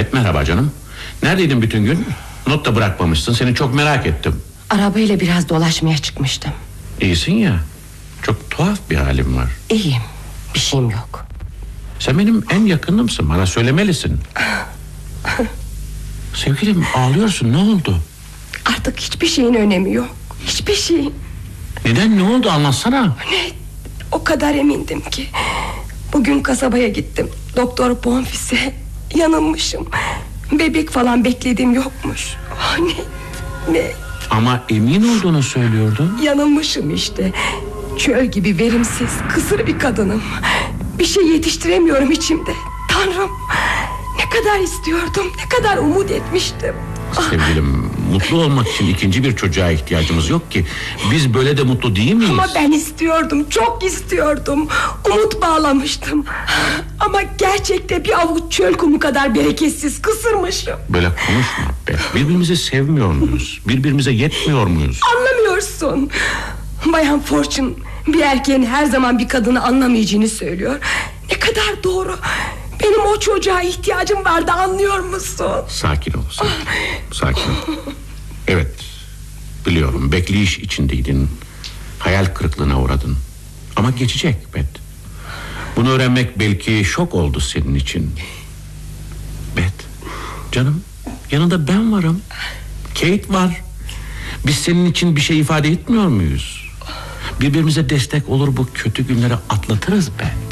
Evet, merhaba canım. Neredeydin bütün gün? Not da bırakmamışsın, seni çok merak ettim. Arabayla biraz dolaşmaya çıkmıştım. İyisin ya. Çok tuhaf bir halim var. İyiyim, bir şeyim yok. Sen benim en yakınımsın, bana söylemelisin. Sevgilim, ağlıyorsun, ne oldu? Artık hiçbir şeyin önemi yok. Hiçbir şeyin. Neden, ne oldu, anlatsana. Ne? O kadar emindim ki. Bugün kasabaya gittim. Doktor Bonfils'e yanılmışım. Bebek falan beklediğim yokmuş. Ne? Ama emin olduğunu söylüyordun. Yanılmışım işte. Çöl gibi verimsiz, kısır bir kadınım. Bir şey yetiştiremiyorum içimde. Tanrım, ne kadar istiyordum, ne kadar umut etmiştim. Sevgilim, mutlu olmak için ikinci bir çocuğa ihtiyacımız yok ki. Biz böyle de mutlu değil miyiz? Ama ben istiyordum, çok istiyordum. Umut bağlamıştım. Ama gerçekte bir avuç çöl kumu kadar bereketsiz, kısırmışım. Böyle konuşma be. Birbirimizi sevmiyor muyuz? Birbirimize yetmiyor muyuz? Anlamıyorsun. Bayan Fortune bir erkeğin her zaman bir kadını anlamayacağını söylüyor. Ne kadar doğru. Benim o çocuğa ihtiyacım vardı, anlıyor musun? Sakin ol, sakin ol. Evet, biliyorum, bekleyiş içindeydin. Hayal kırıklığına uğradın. Ama geçecek Beth. Bunu öğrenmek belki şok oldu senin için. Beth, canım, yanında ben varım. Kate var. Biz senin için bir şey ifade etmiyor muyuz? Birbirimize destek olur, bu kötü günleri atlatırız be.